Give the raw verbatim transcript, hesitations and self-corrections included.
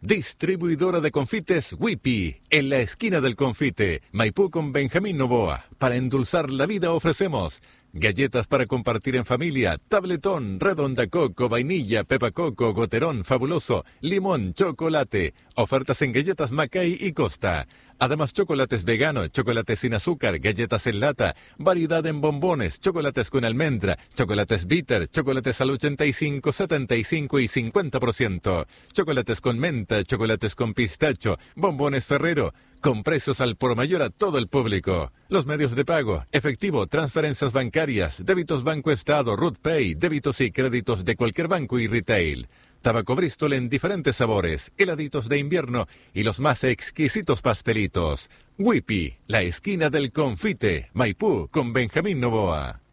Distribuidora de confites Whippy, en la esquina del confite, Maipú con Benjamín Novoa. Para endulzar la vida ofrecemos galletas para compartir en familia, tabletón, redonda coco, vainilla, pepa coco, goterón, fabuloso, limón, chocolate. Ofertas en galletas Mackay y Costa. Además, chocolates veganos, chocolates sin azúcar, galletas en lata, variedad en bombones, chocolates con almendra, chocolates bitter, chocolates al ochenta y cinco, setenta y cinco y cincuenta por ciento, chocolates con menta, chocolates con pistacho, bombones Ferrero, con precios al por mayor a todo el público. Los medios de pago, efectivo, transferencias bancarias, débitos Banco Estado, Root Pay, débitos y créditos de cualquier banco y retail. Tabaco Bristol en diferentes sabores, heladitos de invierno y los más exquisitos pastelitos. Whippy, la esquina del confite, Maipú con Benjamín Novoa.